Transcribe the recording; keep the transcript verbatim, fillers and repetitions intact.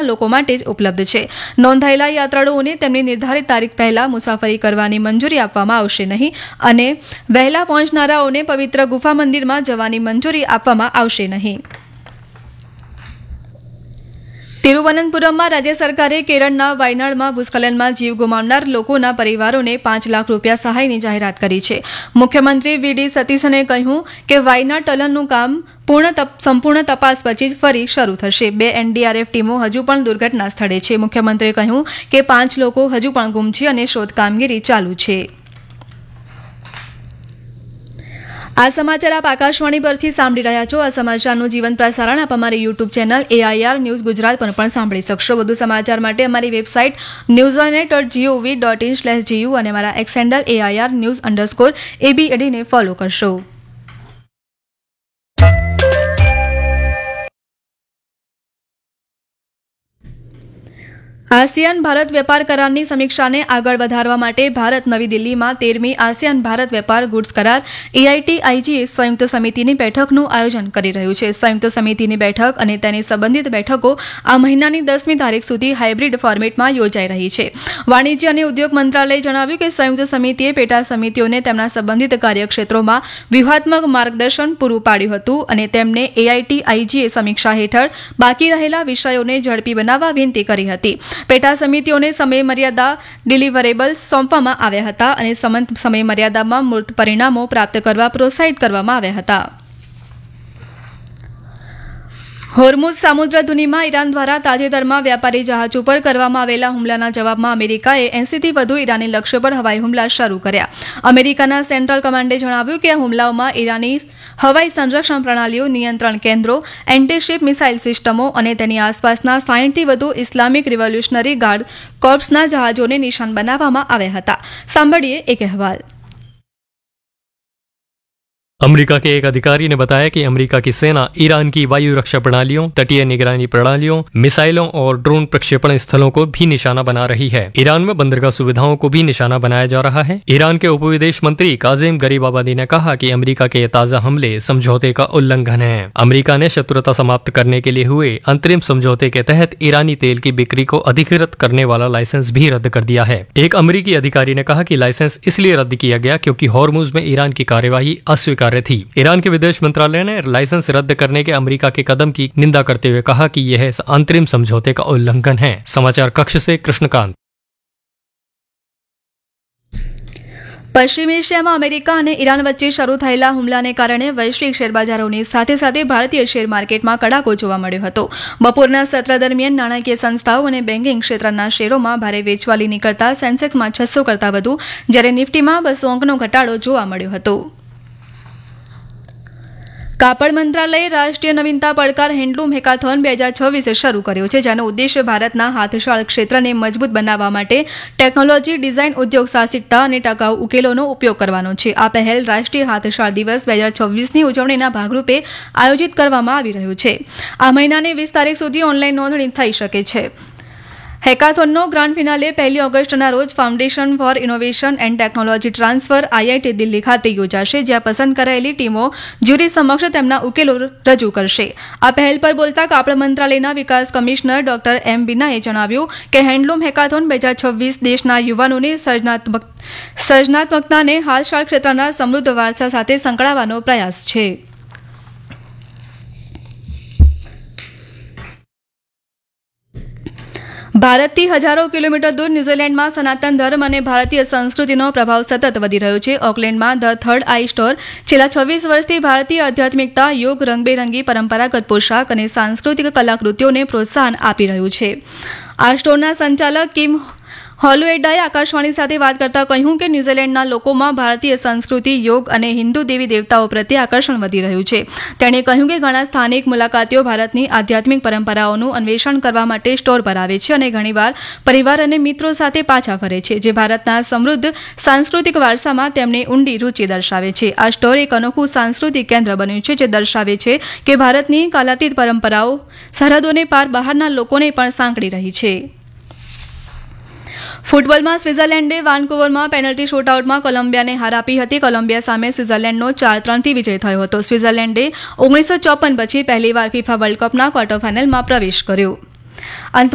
લોકો માટે જ ઉપલબ્ધ છે. નોંધાયેલા યાત્રાળુઓને તેમની નિર્ધારિત તારીખ પહેલા મુસાફરી કરવાની મંજૂરી આપવામાં આવશે નહીં અને વહેલા પહોંચનારાઓને પવિત્ર ગુફા મંદિરમાં જવાની મંજૂરી આપવામાં આવશે નહીં. તિરુવનંતપુરમમાં રાજ્ય સરકારે કેરળના વાયનાડમાં ભૂસ્ખલનમાં જીવ ગુમાવનાર લોકોના પરિવારોને પાંચ લાખ રૂપિયા સહાયની જાહેરાત કરી છે. મુખ્યમંત્રી વી ડી સતીશને કહ્યું કે વાયનાડ ટનલનું કામ પૂર્ણ સંપૂર્ણ તપાસ પછી જ ફરી શરૂ થશે. બે એનડીઆરએફ ટીમો હજુ પણ દુર્ઘટના સ્થળે છે. મુખ્યમંત્રીએ કહ્યું કે પાંચ લોકો હજુ પણ ગુમ છે અને શોધ કામગીરી ચાલુ છે. આ સમાચાર આપ આકાશવાણી પરથી સાંભળી રહ્યા છો. આ સમાચારનું જીવંત પ્રસારણ આપ અમારી YouTube channel AIR news Gujarat પર પણ સાંભળી શકશો. વધુ સમાચાર માટે અમારી website news ઓનેટ dot GOV dot in slash GU અને અમારા x handle AIR news underscore એબીએડીને follow કરશો. આસિયાન ભારત વેપાર કરારની સમીક્ષાને આગળ વધારવા માટે ભારત નવી દિલ્હીમાં તેરમી આસિયાન ભારત વેપાર ગુડ્સ કરાર એઆઈટી આઈજીએ સંયુક્ત સમિતિની બેઠકનું આયોજન કરી રહ્યું છે. સંયુક્ત સમિતિની બેઠક અને તેની સંબંધિત બેઠકો આ મહિનાની દસમી તારીખ સુધી હાઇબ્રિડ ફોર્મેટમાં યોજાઈ રહી છે. વાણિજ્ય અને ઉદ્યોગ મંત્રાલયે જણાવ્યું કે સંયુક્ત સમિતિએ પેટા સમિતિઓને તેમના સંબંધિત કાર્યક્ષેત્રોમાં વ્યૂહાત્મક માર્ગદર્શન પૂરું પાડ્યું હતું અને તેમને એઆઈટી આઈજીએ સમીક્ષા હેઠળ બાકી રહેલા વિષયોને ઝડપી બનાવવા વિનંતી કરી હતી. પેટા સમિતિઓને સમય મર્યાદા ડિલિવરેબલ્સ સોંપવામાં આવ્યા હતા અને સમય મર્યાદામાં મૂર્ત પરિણામો પ્રાપ્ત કરવા પ્રોત્સાહિત કરવામાં આવ્યા હતા. હોર્મુઝ સામુદ્ર ધુનીમાં ઈરાન દ્વારા તાજેતરમાં વ્યાપારી જહાજ ઉપર કરવામાં આવેલા હુમલાના જવાબમાં અમેરિકાએ એંસીથી વધુ ઈરાની લક્ષ્યો પર હવાઈ હુમલા શરૂ કર્યા. અમેરિકાના સેન્ટ્રલ કમાન્ડે જણાવ્યું કે આ હુમલાઓમાં ઈરાની હવાઈ સંરક્ષણ પ્રણાલીઓ, નિયંત્રણ કેન્દ્રો, એન્ટી-શિપ મિસાઇલ સિસ્ટમો અને તેની આસપાસના સાહીઠથી વધુ ઇસ્લામિક રિવોલ્યુશનરી ગાર્ડ કોર્પ્સના જહાજોને નિશાન બનાવવામાં આવ્યા હતા. સાંભળીએ એક અહેવાલ. अमेरिका के एक अधिकारी ने बताया कि अमेरिका की सेना ईरान की वायु रक्षा प्रणालियों, तटीय निगरानी प्रणालियों, मिसाइलों और ड्रोन प्रक्षेपण स्थलों को भी निशाना बना रही है. ईरान में बंदरगाह सुविधाओं को भी निशाना बनाया जा रहा है. ईरान के उप विदेश मंत्री काजिम गरीबाबादी ने कहा कि अमेरिका के ताजा हमले समझौते का उल्लंघन है. अमेरिका ने शत्रुता समाप्त करने के लिए हुए अंतरिम समझौते के तहत ईरानी तेल की बिक्री को अधिकृत करने वाला लाइसेंस भी रद्द कर दिया है. एक अमेरिकी अधिकारी ने कहा कि लाइसेंस इसलिए रद्द किया गया क्योंकि हॉर्मुज में ईरान की कार्यवाही अस्वीकार थी. ईरान के विदेश मंत्रालय ने लाइसेंस रद्द करने के अमेरिका के कदम की निंदा करते हुए कहा कि यह अंतरिम समझौते का उल्लंघन है. समाचार कक्ष से कृष्णकांत. પશ્ચિમ એશિયામાં અમેરિકા અને ઈરાન વચ્ચે શરૂ થયેલા હુમલાને કારણે વૈશ્વિક શેરબજારોની સાથે સાથે ભારતીય શેર માર્કેટમાં કડાકો જોવા મળ્યો હતો. બપોરના સત્ર દરમિયાન નાણાકીય સંસ્થાઓ અને બેન્કિંગ ક્ષેત્રના શેરોમાં ભારે વેચવાલી નીકળતા સેન્સેક્સમાં છસો કરતાં વધુ, જ્યારે નિફ્ટીમાં બસો અંકનો ઘટાડો જોવા મળ્યો હતો. કાપડ મંત્રાલયે રાષ્ટ્રીય નવીનતા પડકાર હેન્ડલૂમ હેકાથોન બે હજાર છવ્વીસ શરૂ કર્યો છે, જેનો ઉદ્દેશ્ય ભારતના હાથશાળ ક્ષેત્રને મજબૂત બનાવવા માટે ટેકનોલોજી, ડિઝાઇન, ઉદ્યોગ સાહસિકતા અને ટકાઉ ઉકેલોનો ઉપયોગ કરવાનો છે. આ પહેલ રાષ્ટ્રીય હાથશાળ દિવસ બે હજાર છવ્વીસની ઉજવણીના ભાગરૂપે આયોજિત કરવામાં આવી રહ્યું છે. આ મહિનાની વીસ તારીખ સુધી ઓનલાઈન નોંધણી થઈ શકે છે. હેકાથોનનો ગ્રાન્ડ ફિનાલે પહેલી ઓગસ્ટના રોજ foundation four innovation and technology transfer IIT Delhi ખાતે યોજાશે, જ્યાં પસંદ કરાયેલી ટીમો જ્યુરી સમક્ષ તેમના ઉકેલો રજૂ કરશે. આ પહેલ પર બોલતા કાપડ મંત્રાલયના વિકાસ કમિશનર ડોક્ટર એમ બીનાએ જણાવ્યું કે હેન્ડલૂમ હેકાથોન બે હજાર છવ્વીસ દેશના યુવાનોની સર્જનાત્મક સર્જનાત્મકતાને હાથશાળ ક્ષેત્રના સમૃદ્ધ વારસા સાથે સંકળાવવાનો પ્રયાસ છે. ભારતથી હજારો કિલોમીટર દૂર ન્યૂઝીલેન્ડમાં સનાતન ધર્મ અને ભારતીય સંસ્કૃતિનો પ્રભાવ સતત વધી રહ્યો છે. ઓકલેન્ડમાં ધ થર્ડ આઈ સ્ટોર છેલ્લા છવ્વીસ વર્ષથી ભારતીય આધ્યાત્મિકતા, યોગ, રંગબેરંગી પરંપરાગત પોશાક અને સાંસ્કૃતિક કલાકૃતિઓને પ્રોત્સાહન આપી રહ્યું છે. આ સ્ટોરના સંચાલક કિમ હોલુએડાએ આકાશવાણી સાથે વાત કરતા કહ્યું કે ન્યૂઝીલેન્ડના લોકોમાં ભારતીય સંસ્કૃતિ, યોગ અને હિન્દુ દેવી દેવતાઓ પ્રત્યે આકર્ષણ વધી રહ્યું છે. તેણે કહ્યું કે ઘણા સ્થાનિક મુલાકાતીઓ ભારતની આધ્યાત્મિક પરંપરાઓનું અન્વેષણ કરવા માટે સ્ટોર પર આવે છે અને ઘણીવાર પરિવાર અને મિત્રો સાથે પાછા ફરે છે, જે ભારતના સમૃદ્ધ સાંસ્કૃતિક વારસામાં તેમની ઊંડી રૂચિ દર્શાવે છે. આ સ્ટોર એક અનોખું સાંસ્કૃતિક કેન્દ્ર બન્યું છે, જે દર્શાવે છે કે ભારતની કાલાતીત પરંપરાઓ સરહદોને પાર બહારના લોકોને પણ સાંકળી રહી છે. ફૂટબોલમાં સ્વિટ્ઝરલેન્ડે વાનકુવરમાં પેનલ્ટી શૂટઆઉટમાં કોલંબિયાને હાર આપી હતી. કોલંબિયા સામે સ્વિટ્ઝરલેન્ડનો ચાર ત્રણથી વિજય થયો હતો. સ્વિટ્ઝરલેન્ડે ઓગણીસો ચોપન પછી પહેલીવાર ફિફા વર્લ્ડ કપના ક્વાર્ટર ફાઇનલમાં પ્રવેશ કર્યો.